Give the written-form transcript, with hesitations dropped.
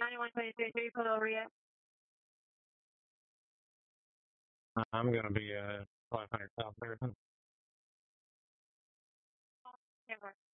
9123, should we pull over yet? I'm going to be 500 South Harrison. Yeah,